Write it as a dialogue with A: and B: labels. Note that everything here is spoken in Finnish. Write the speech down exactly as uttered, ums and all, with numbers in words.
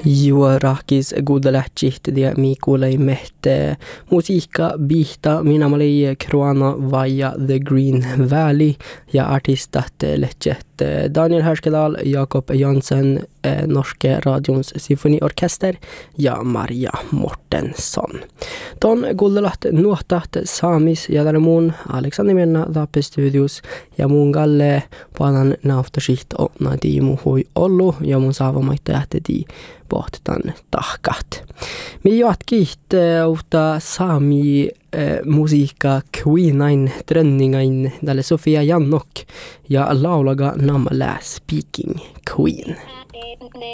A: Juorakis gudalähtsit dia miikuulei mehte musiikka bihta minä malei Kroana vaja The Green Valley ja artistat lähtset Daniel Härskedal, Jakob Jansen, Norske Radions Symfoniorkester ja Maria Mortensson. Ton gudalat nuotat saamis ja däremon Alexander Menna Dape Studios ja mun galle panan naftasiht o nadimu hui ollu ja mun saavamaita jähtedi pohtan tahkat. Mi jatkit uutta saami musiikka Queenain trönningain tälle Sofia Jannok ja laulaga namla Speaking Queen.